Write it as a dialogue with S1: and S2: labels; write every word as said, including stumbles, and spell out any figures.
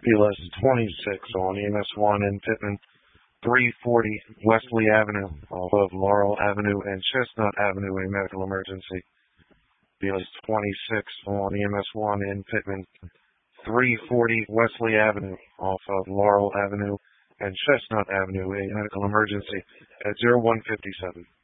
S1: B L S twenty-six on E M S one in Pittman, three forty Wesley Avenue off of Laurel Avenue and Chestnut Avenue, a medical emergency. B L S twenty-six on E M S one in Pittman, three forty Wesley Avenue off of Laurel Avenue and Chestnut Avenue, a medical emergency at zero one five seven.